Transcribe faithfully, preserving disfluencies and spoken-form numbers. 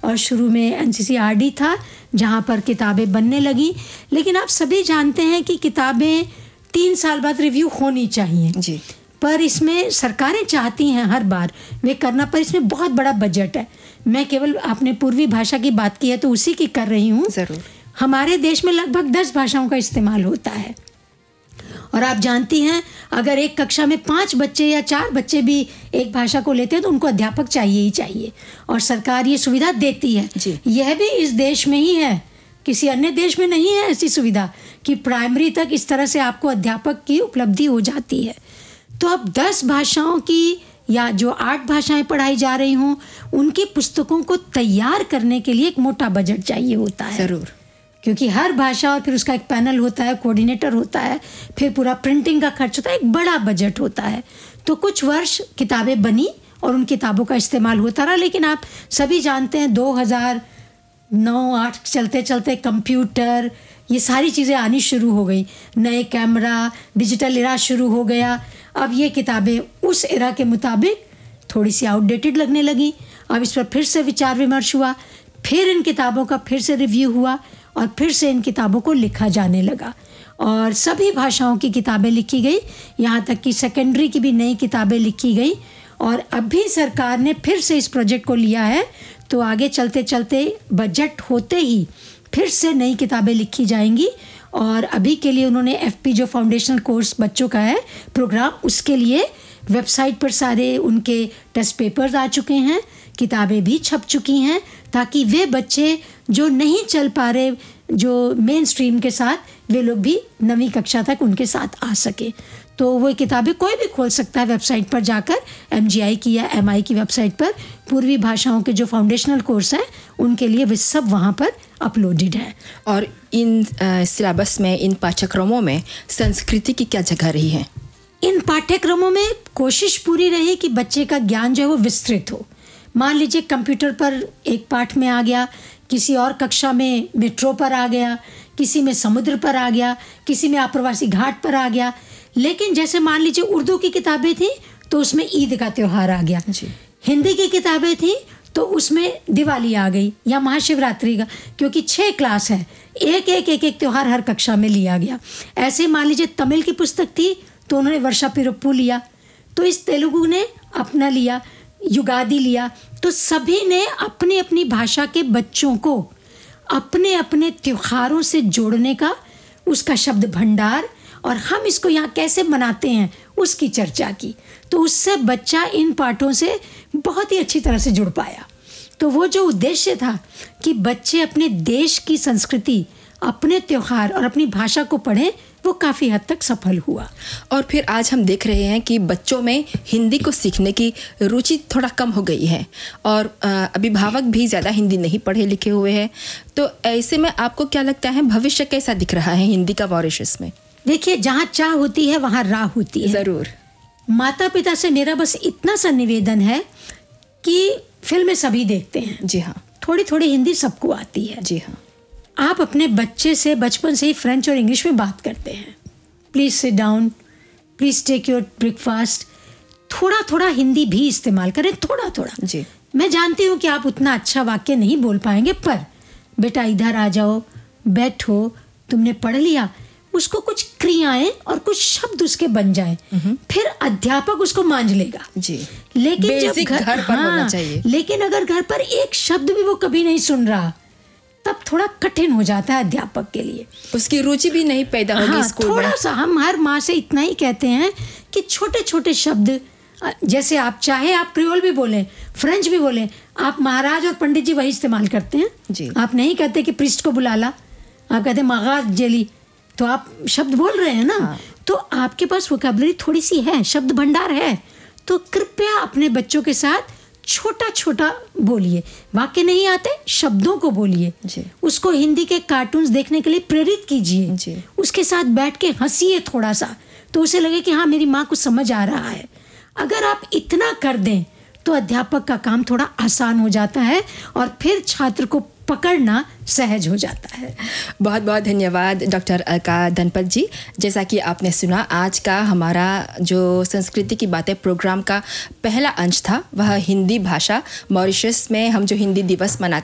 और शुरू में N C C R D था जहाँ पर किताबें बनने लगी। लेकिन आप सभी जानते हैं कि किताबें तीन साल बाद रिव्यू होनी चाहिए जी, पर इसमें सरकारें चाहती हैं हर बार वे करना, पर इसमें बहुत बड़ा बजट है। मैं केवल आपने पूर्वी भाषा की बात की है तो उसी की कर रही हूँ। ज़रूर। हमारे देश में लगभग दस भाषाओं का इस्तेमाल होता है और आप जानती हैं अगर एक कक्षा में पाँच बच्चे या चार बच्चे भी एक भाषा को लेते हैं तो उनको अध्यापक चाहिए ही चाहिए और सरकार ये सुविधा देती है। यह भी इस देश में ही है, किसी अन्य देश में नहीं है ऐसी सुविधा कि प्राइमरी तक इस तरह से आपको अध्यापक की उपलब्धि हो जाती है। तो अब दस भाषाओं की या जो आठ भाषाएं पढ़ाई जा रही हों उनकी पुस्तकों को तैयार करने के लिए एक मोटा बजट चाहिए होता है। ज़रूर, क्योंकि हर भाषा और फिर उसका एक पैनल होता है, कोऑर्डिनेटर होता है, फिर पूरा प्रिंटिंग का खर्च होता है, एक बड़ा बजट होता है। तो कुछ वर्ष किताबें बनी और उन किताबों का इस्तेमाल होता रहा। लेकिन आप सभी जानते हैं दो हज़ार नौ आठ चलते चलते कंप्यूटर ये सारी चीज़ें आनी शुरू हो गई, नए कैमरा, डिजिटल इरा शुरू हो गया। अब ये किताबें उस इरा के मुताबिक थोड़ी सी आउटडेटेड लगने लगी। अब इस पर फिर से विचार विमर्श हुआ, फिर इन किताबों का फिर से रिव्यू हुआ और फिर से इन किताबों को लिखा जाने लगा और सभी भाषाओं की किताबें लिखी गई, यहाँ तक कि सेकेंडरी की भी नई किताबें लिखी गई। और अभी सरकार ने फिर से इस प्रोजेक्ट को लिया है तो आगे चलते चलते बजट होते ही फिर से नई किताबें लिखी जाएंगी। और अभी के लिए उन्होंने एफ पी जो फाउंडेशनल कोर्स बच्चों का है प्रोग्राम, उसके लिए वेबसाइट पर सारे उनके टेस्ट पेपर्स आ चुके हैं, किताबें भी छप चुकी हैं ताकि वे बच्चे जो नहीं चल पा रहे जो मेन स्ट्रीम के साथ, वे लोग भी नवीं कक्षा तक उनके साथ आ सके। तो वो किताबें कोई भी खोल सकता है वेबसाइट पर जाकर, एम जी आई की या एम आई की वेबसाइट पर पूर्वी भाषाओं के जो फाउंडेशनल कोर्स हैं उनके लिए वे सब वहाँ पर अपलोडेड है। और इन सिलेबस में, इन पाठ्यक्रमों में संस्कृति की क्या जगह रही है? इन पाठ्यक्रमों में कोशिश पूरी रही कि बच्चे का ज्ञान जो है वो विस्तृत हो। मान लीजिए कंप्यूटर पर एक पाठ में आ गया, किसी और कक्षा में मेट्रो पर आ गया, किसी में समुद्र पर आ गया, किसी में आप्रवासी घाट पर आ गया। लेकिन जैसे मान लीजिए उर्दू की किताबें थी तो उसमें ईद का त्यौहार आ गया, हिंदी की किताबें थी तो उसमें दिवाली आ गई या महाशिवरात्रि का, क्योंकि छः क्लास है, एक एक एक एक त्यौहार हर कक्षा में लिया गया। ऐसे मान लीजिए तमिल की पुस्तक थी तो उन्होंने वर्षा पिरप्पू लिया, तो इस तेलुगु ने अपना लिया, युगादि लिया। तो सभी ने अपनी अपनी भाषा के बच्चों को अपने अपने त्योहारों से जोड़ने का, उसका शब्द भंडार और हम इसको यहाँ कैसे मनाते हैं उसकी चर्चा की। तो उससे बच्चा इन पाठों से बहुत ही अच्छी तरह से जुड़ पाया। तो वो जो उद्देश्य था कि बच्चे अपने देश की संस्कृति, अपने त्योहार और अपनी भाषा को पढ़ें, वो काफ़ी हद तक सफल हुआ। और फिर आज हम देख रहे हैं कि बच्चों में हिंदी को सीखने की रुचि थोड़ा कम हो गई है और अभिभावक भी ज़्यादा हिंदी नहीं पढ़े लिखे हुए हैं। तो ऐसे में आपको क्या लगता है भविष्य कैसा दिख रहा है हिंदी का मॉरिशस में? देखिए, जहाँ चाह होती है वहाँ राह होती है। ज़रूर। माता पिता से मेरा बस इतना सा निवेदन है कि फिल्में सभी देखते हैं। जी हाँ। थोड़ी थोड़ी हिंदी सबको आती है। जी हाँ। आप अपने बच्चे से बचपन से ही फ्रेंच और इंग्लिश में बात करते हैं, please sit down, please take your breakfast, थोड़ा थोड़ा हिंदी भी इस्तेमाल करें, थोड़ा थोड़ा। जी। मैं जानती हूँ कि आप उतना अच्छा वाक्य नहीं बोल पाएंगे, पर बेटा इधर आ जाओ, बैठो, तुमने पढ़ लिया, उसको कुछ क्रियाएं और कुछ शब्द उसके बन जाए, फिर अध्यापक उसको मांझ लेगा। जी। लेकिन जब घर, घर पर हाँ, होना चाहिए। लेकिन अगर घर पर एक शब्द भी वो कभी नहीं सुन रहा तब थोड़ा कठिन हो जाता है अध्यापक के लिए, उसकी रुचि भी नहीं पैदा होगी। हाँ, स्कूल थोड़ा में सा हम हर माँ से इतना ही कहते हैं कि छोटे छोटे शब्द, जैसे आप चाहे आप क्रियोल भी बोलें, फ्रेंच भी बोलें, आप महाराज और पंडित जी वही इस्तेमाल करते हैं। जी। आप नहीं कहते कि प्रिस्ट को बुला ला, आप कहते मगाज जेली, तो आप शब्द बोल रहे हैं ना। हाँ। तो आपके पास वोकैबुलरी थोड़ी सी है, शब्द भंडार है, तो कृपया अपने बच्चों के साथ छोटा छोटा बोलिए। वाक्य नहीं आते, शब्दों को बोलिए, उसको हिंदी के कार्टून्स देखने के लिए प्रेरित कीजिए, उसके साथ बैठ के हंसिए थोड़ा सा, तो उसे लगे कि हाँ मेरी माँ को समझ आ रहा है। अगर आप इतना कर दें तो अध्यापक का काम थोड़ा आसान हो जाता है और फिर छात्र को पकड़ना सहज हो जाता है। बहुत बहुत धन्यवाद डॉक्टर अलका धनपत जी। जैसा कि आपने सुना, आज का हमारा जो संस्कृति की बातें प्रोग्राम का पहला अंश था वह हिंदी भाषा, मॉरिशस में हम जो हिंदी दिवस मनाते